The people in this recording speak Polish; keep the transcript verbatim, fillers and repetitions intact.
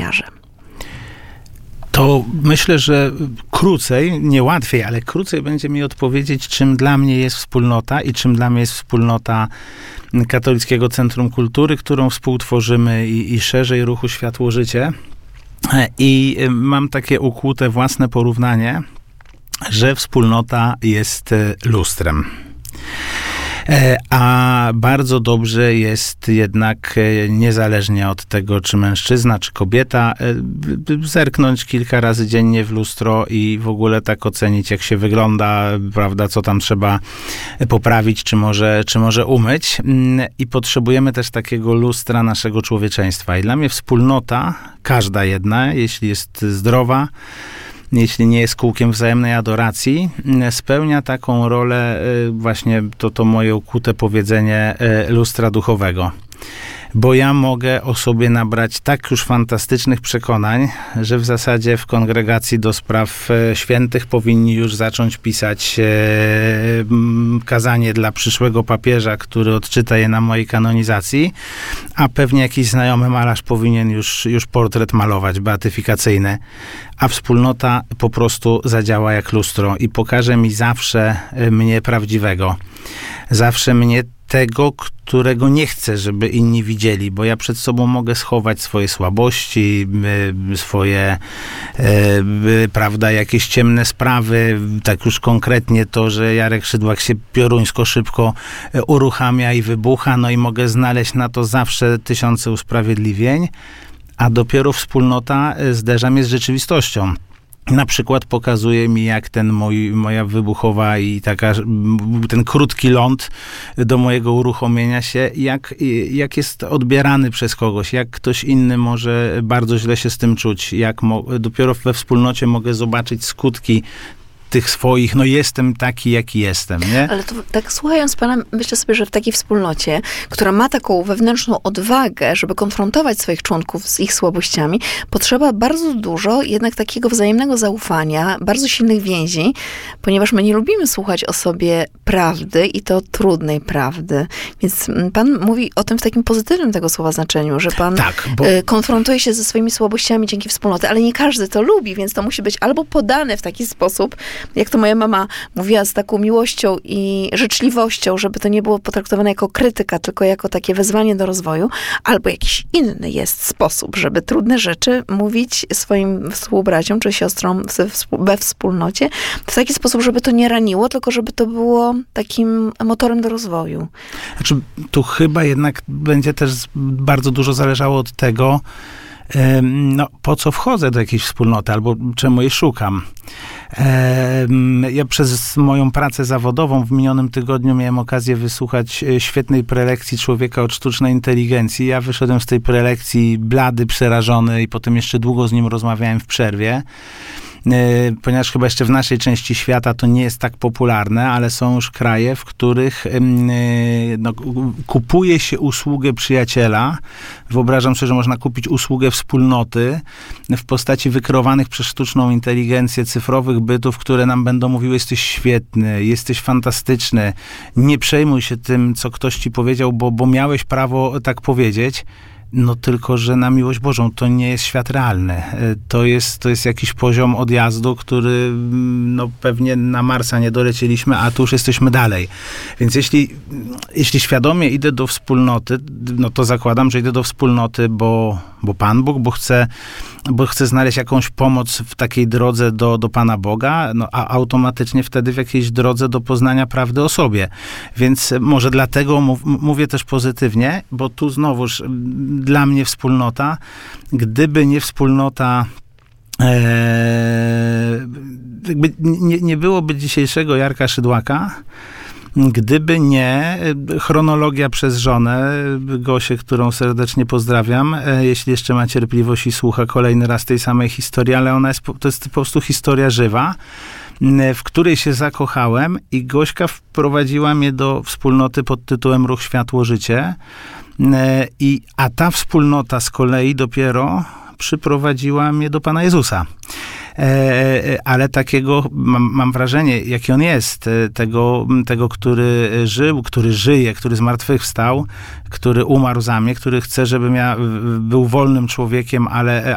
wymiarze? To myślę, że krócej, nie łatwiej, ale krócej będzie mi odpowiedzieć, czym dla mnie jest wspólnota i czym dla mnie jest wspólnota Katolickiego Centrum Kultury, którą współtworzymy i, i szerzej ruchu Światło-Życie. I mam takie ukłute własne porównanie, że wspólnota jest lustrem. A bardzo dobrze jest jednak, niezależnie od tego, czy mężczyzna, czy kobieta, zerknąć kilka razy dziennie w lustro i w ogóle tak ocenić, jak się wygląda, prawda, co tam trzeba poprawić, czy może, czy może umyć. I potrzebujemy też takiego lustra naszego człowieczeństwa. I dla mnie wspólnota, każda jedna, jeśli jest zdrowa, jeśli nie jest kółkiem wzajemnej adoracji, spełnia taką rolę właśnie to, to moje ukute powiedzenie lustra duchowego. Bo ja mogę o sobie nabrać tak już fantastycznych przekonań, że w zasadzie w kongregacji do spraw świętych powinni już zacząć pisać kazanie dla przyszłego papieża, który odczyta je na mojej kanonizacji, a pewnie jakiś znajomy malarz powinien już, już portret malować, beatyfikacyjny, a wspólnota po prostu zadziała jak lustro i pokaże mi zawsze mnie prawdziwego. Zawsze mnie tego, którego nie chcę, żeby inni widzieli, bo ja przed sobą mogę schować swoje słabości, swoje, prawda, jakieś ciemne sprawy, tak już konkretnie to, że Jarek Szydłak się pioruńsko szybko uruchamia i wybucha, no i mogę znaleźć na to zawsze tysiące usprawiedliwień, a dopiero wspólnota zderza mnie z rzeczywistością. Na przykład pokazuje mi, jak ten mój, moja wybuchowa i taka, ten krótki ląd do mojego uruchomienia się, jak, jak jest odbierany przez kogoś, jak ktoś inny może bardzo źle się z tym czuć, jak mo, dopiero we wspólnocie mogę zobaczyć skutki tych swoich, no jestem taki, jaki jestem, nie? Ale to tak słuchając pana, myślę sobie, że w takiej wspólnocie, która ma taką wewnętrzną odwagę, żeby konfrontować swoich członków z ich słabościami, potrzeba bardzo dużo jednak takiego wzajemnego zaufania, bardzo silnych więzi, ponieważ my nie lubimy słuchać o sobie prawdy i to trudnej prawdy. Więc pan mówi o tym w takim pozytywnym tego słowa znaczeniu, że pan tak, bo... konfrontuje się ze swoimi słabościami dzięki wspólnoty, ale nie każdy to lubi, więc to musi być albo podane w taki sposób, jak to moja mama mówiła, z taką miłością i życzliwością, żeby to nie było potraktowane jako krytyka, tylko jako takie wezwanie do rozwoju, albo jakiś inny jest sposób, żeby trudne rzeczy mówić swoim współbraciom czy siostrom we wspólnocie w taki sposób, żeby to nie raniło, tylko żeby to było takim motorem do rozwoju. Znaczy, tu chyba jednak będzie też bardzo dużo zależało od tego, no, po co wchodzę do jakiejś wspólnoty, albo czemu jej szukam. Ja przez moją pracę zawodową w minionym tygodniu miałem okazję wysłuchać świetnej prelekcji człowieka od sztucznej inteligencji. Ja wyszedłem z tej prelekcji blady, przerażony i potem jeszcze długo z nim rozmawiałem w przerwie. Ponieważ chyba jeszcze w naszej części świata to nie jest tak popularne, ale są już kraje, w których no, kupuje się usługę przyjaciela. Wyobrażam sobie, że można kupić usługę wspólnoty w postaci wykreowanych przez sztuczną inteligencję cyfrowych bytów, które nam będą mówiły: jesteś świetny, jesteś fantastyczny, nie przejmuj się tym, co ktoś ci powiedział, bo, bo miałeś prawo tak powiedzieć. No tylko, że na miłość Bożą to nie jest świat realny. To jest, to jest jakiś poziom odjazdu, który no pewnie na Marsa nie dolecieliśmy, a tu już jesteśmy dalej. Więc jeśli, jeśli świadomie idę do wspólnoty, no to zakładam, że idę do wspólnoty, bo, bo Pan Bóg, bo chcę, bo chcę znaleźć jakąś pomoc w takiej drodze do, do Pana Boga, no a automatycznie wtedy w jakiejś drodze do poznania prawdy o sobie. Więc może dlatego mów, mówię też pozytywnie, bo tu znowuż dla mnie wspólnota, gdyby nie wspólnota, e, jakby nie, nie byłoby dzisiejszego Jarka Szydłaka, gdyby nie chronologia przez żonę, Gosię, którą serdecznie pozdrawiam, jeśli jeszcze ma cierpliwość i słucha kolejny raz tej samej historii, ale ona jest, to jest po prostu historia żywa, w której się zakochałem i Gośka wprowadziła mnie do wspólnoty pod tytułem Ruch Światło Życie. I, a ta wspólnota z kolei dopiero przyprowadziła mnie do Pana Jezusa. E, ale takiego, mam, mam wrażenie, jaki on jest, tego, tego, który żył, który żyje, który zmartwychwstał, który umarł za mnie, który chce, żebym ja był wolnym człowiekiem, ale